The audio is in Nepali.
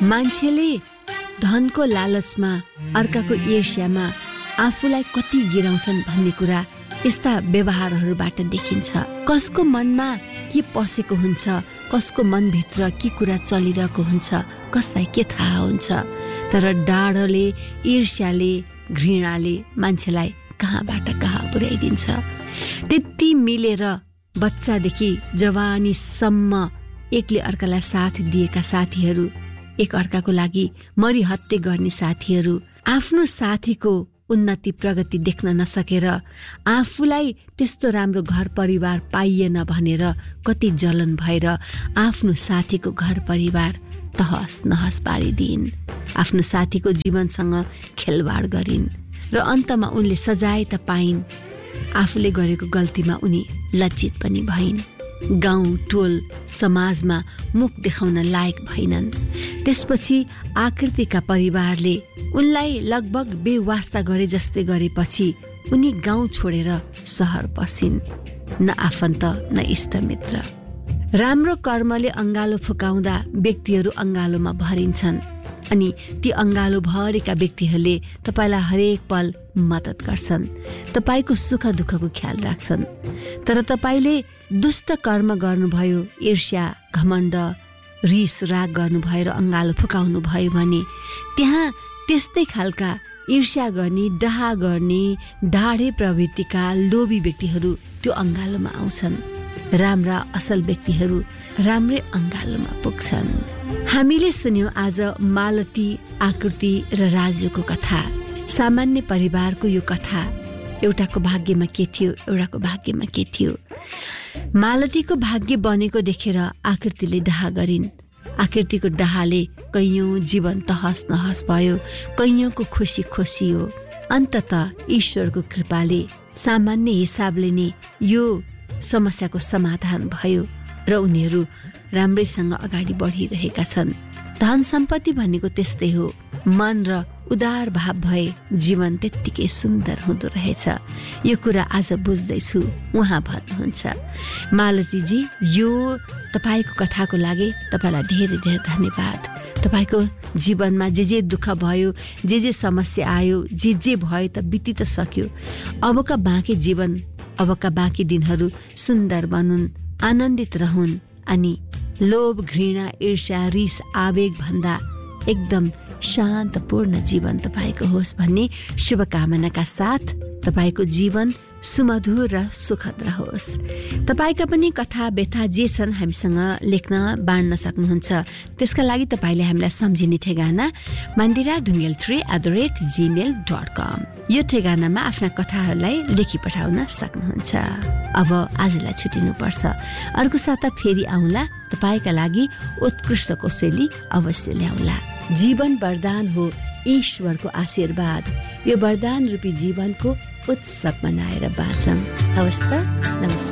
मान्छेले धनको लालचमा अर्काको ईर्ष्यामा आफूलाई कति गिराउँछन् भन्ने कुरा यस्ता व्यवहारहरूबाट देखिन्छ। कसको मनमा के पसेको हुन्छ, कसको मनभित्र के कुरा चलिरहेको हुन्छ, कसलाई के थाहा हुन्छ। तर डाडले, ईर्ष्याले, घृणाले मान्छेलाई कहाँबाट कहाँ पुर्याइदिन्छ। त्यति मिलेर बच्चादेखि जवानीसम्म एकले अर्कालाई साथ दिएका साथीहरू, एक अर्काको लागि मरिहत्ते गर्ने साथीहरू, आफ्नो साथीको उन्नति प्रगति देख्न नसकेर आफूलाई त्यस्तो राम्रो घर परिवार पाइएन भनेर कति जलन भएर आफ्नो साथीको घर परिवार तहस नहस पारिदिइन्, आफ्नो साथीको जीवनसँग खेलवाड गरिन् र अन्तमा उनले सजाय त पाइन्, आफूले गरेको गल्तीमा उनी लज्जित पनि भइन्। गाउँ टोल समाजमा मुख देखाउन लायक भइनन्। त्यसपछि आकृतिका परिवारले उनलाई लगभग बेवास्ता गरे जस्तै गरेपछि उनी गाउँ छोडेर सहर पसिन्। न आफन्त न इष्टमित्र। राम्रो कर्मले अङ्गालो फुकाउँदा व्यक्तिहरू अङ्गालोमा भरिन्छन् अनि ती अङ्गालो भरेका व्यक्तिहरूले तपाईलाई हरेक पल मद्दत गर्छन्, तपाईको सुख दुःखको ख्याल राख्छन्। तर तपाईले दुष्ट कर्म गर्नुभयो, ईर्ष्या, घमण्ड, रिस राग गर्नुभयो र अङ्गालो फुकाउनु भयो भने त्यहाँ त्यस्तै खालका ईर्ष्या गर्ने, डाहा गर्ने, ढाडे प्रवृत्तिका लोभी व्यक्तिहरू त्यो अङ्गालोमा आउँछन्। राम्रा असल व्यक्तिहरू राम्रै अङ्गालोमा पुग्छन्। हामीले सुन्यौं आज मालती, आकृति र राजुको कथा। सामान्य परिवारको यो कथा एउटाको भाग्यमा के थियो, एउटाको भाग्यमा के थियो। मालतीको भाग्य बनेको देखेर आकृतिले डाहा गरिन्। आकृतिको डाहाले कैयौं जीवन तहस नहस भयो, कैयौंको खुसी खोसियो। अन्ततः ईश्वरको कृपाले सामान्य हिसाबले नै यो समस्याको समाधान भयो र उनीहरू राम्रैसँग अगाडि बढिरहेका छन्। धन सम्पत्ति भनेको त्यस्तै हो। मन र उदार भाव भए जीवन त्यत्तिकै सुन्दर हुँदो रहेछ। यो कुरा आज बुझ्दैछु, उहाँ भन्नुहुन्छ। मालतीजी, यो तपाईको कथाको लागि तपाईलाई धेरै धेरै धन्यवाद। तपाईको जीवनमा जे दुःख भयो, जे समस्या आयो, जे भयो त बिति त सक्यो। अबका बाँकी जीवन, अबका बाँकी दिनहरू सुन्दर बनुन्, आनन्दित रहन् अनि लोभ, घृणा, ईर्ष्या, रिस, आवेग भन्दा एकदम शान्तपूर्ण जीवन तपाईको होस् भन्ने शुभकामनाका साथ तपाईको जीवन सुमधुर र सुखद रहोस्। तपाईका पनि कथा व्यथा जे छन् हामीसँग लेख्न बाँड्न सक्नुहुन्छ। त्यसका लागि तपाईले हामीलाई सम्झिने ठेगाना mandira.3@gmail.com यो ठेगानामा आफ्ना कथाहरूलाई लेखी पठाउन सक्नुहुन्छ। अब आजलाई छुटिनुपर्छ। अर्को साता फेरि आउँला, तपाईका लागि उत्कृष्ट कोसेली अवश्य ल्याउला। जीवन वरदान हो, ईश्वरको आशीर्वाद। यो वरदान रूपी जीवनको उत्सव मनाएर बाँचौं। हवस् त, नमस्कार।